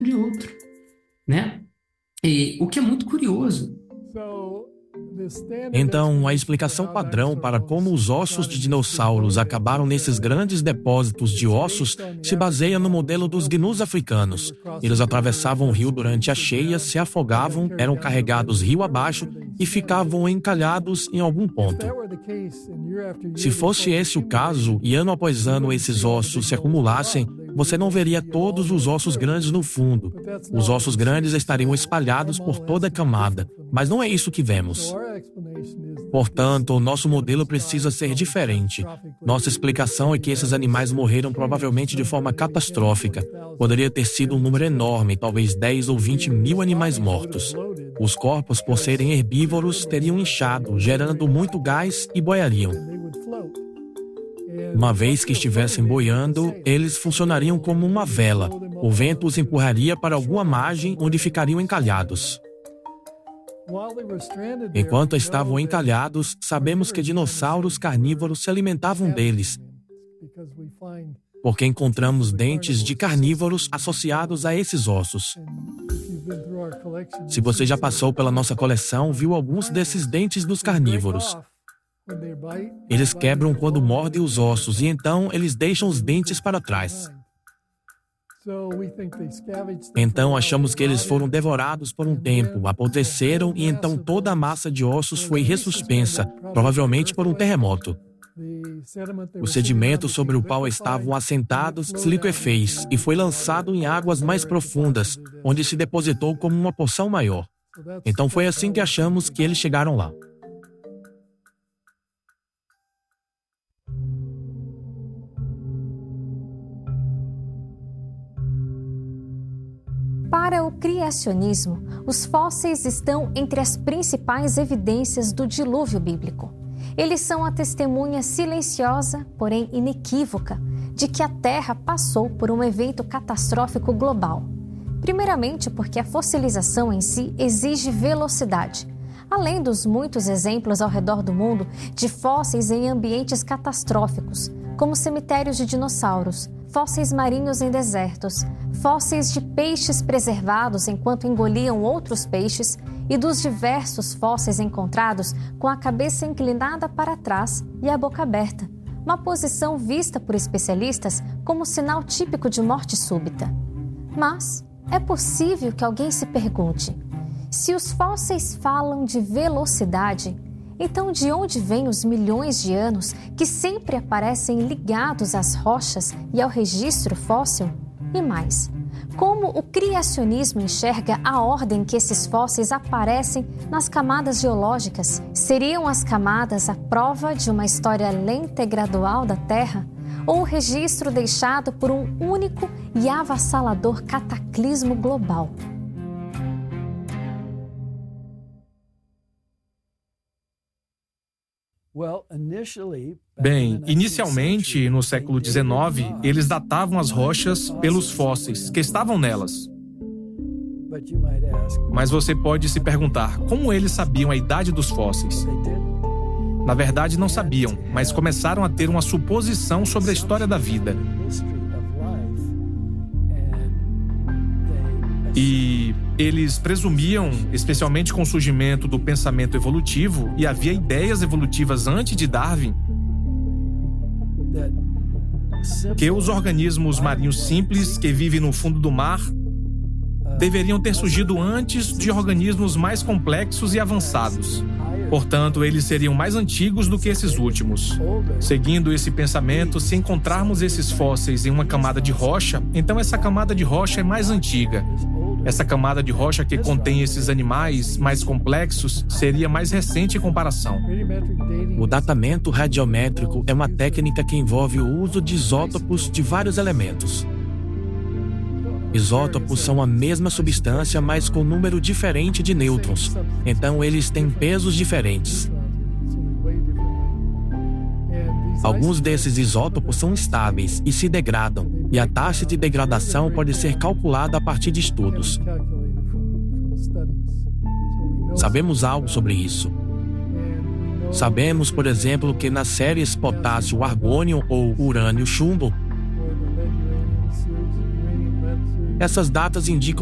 de outro, né? E o que é muito curioso. Então, a explicação padrão para como os ossos de dinossauros acabaram nesses grandes depósitos de ossos se baseia no modelo dos gnus africanos. Eles atravessavam o rio durante a cheia, se afogavam, eram carregados rio abaixo e ficavam encalhados em algum ponto. Se fosse esse o caso, e ano após ano esses ossos se acumulassem, você não veria todos os ossos grandes no fundo. Os ossos grandes estariam espalhados por toda a camada, mas não é isso que vemos. Portanto, nosso modelo precisa ser diferente. Nossa explicação é que esses animais morreram provavelmente de forma catastrófica. Poderia ter sido um número enorme, talvez 10 ou 20 mil animais mortos. Os corpos, por serem herbívoros, teriam inchado, gerando muito gás e boiariam. Uma vez que estivessem boiando, eles funcionariam como uma vela. O vento os empurraria para alguma margem onde ficariam encalhados. Enquanto estavam encalhados, sabemos que dinossauros carnívoros se alimentavam deles, porque encontramos dentes de carnívoros associados a esses ossos. Se você já passou pela nossa coleção, viu alguns desses dentes dos carnívoros. Eles quebram quando mordem os ossos e então eles deixam os dentes para trás. Então achamos que eles foram devorados por um tempo, apodreceram e então toda a massa de ossos foi ressuspensa, provavelmente por um terremoto. O sedimento sobre o qual estavam assentados se liquefez e foi lançado em águas mais profundas, onde se depositou como uma porção maior. Então foi assim que achamos que eles chegaram lá. Para o criacionismo, os fósseis estão entre as principais evidências do dilúvio bíblico. Eles são a testemunha silenciosa, porém inequívoca, de que a Terra passou por um evento catastrófico global. Primeiramente porque a fossilização em si exige velocidade, além dos muitos exemplos ao redor do mundo de fósseis em ambientes catastróficos, como cemitérios de dinossauros, fósseis marinhos em desertos, fósseis de peixes preservados enquanto engoliam outros peixes e dos diversos fósseis encontrados com a cabeça inclinada para trás e a boca aberta, uma posição vista por especialistas como sinal típico de morte súbita. Mas é possível que alguém se pergunte: se os fósseis falam de velocidade, então de onde vêm os milhões de anos que sempre aparecem ligados às rochas e ao registro fóssil? E mais, como o criacionismo enxerga a ordem que esses fósseis aparecem nas camadas geológicas? Seriam as camadas a prova de uma história lenta e gradual da Terra? Ou o registro deixado por um único e avassalador cataclismo global? Bem, inicialmente, no século XIX, eles datavam as rochas pelos fósseis que estavam nelas. Mas você pode se perguntar, como eles sabiam a idade dos fósseis? Na verdade, não sabiam, mas começaram a ter uma suposição sobre a história da vida. E eles presumiam, especialmente com o surgimento do pensamento evolutivo, e havia ideias evolutivas antes de Darwin, que os organismos marinhos simples que vivem no fundo do mar deveriam ter surgido antes de organismos mais complexos e avançados. Portanto, eles seriam mais antigos do que esses últimos. Seguindo esse pensamento, se encontrarmos esses fósseis em uma camada de rocha, então essa camada de rocha é mais antiga. Essa camada de rocha que contém esses animais mais complexos seria mais recente em comparação. O datamento radiométrico é uma técnica que envolve o uso de isótopos de vários elementos. Isótopos são a mesma substância, mas com número diferente de nêutrons. Então, eles têm pesos diferentes. Alguns desses isótopos são estáveis e se degradam, e a taxa de degradação pode ser calculada a partir de estudos. Sabemos algo sobre isso. Sabemos, por exemplo, que nas séries potássio-argônio ou urânio-chumbo, Essas datas indicam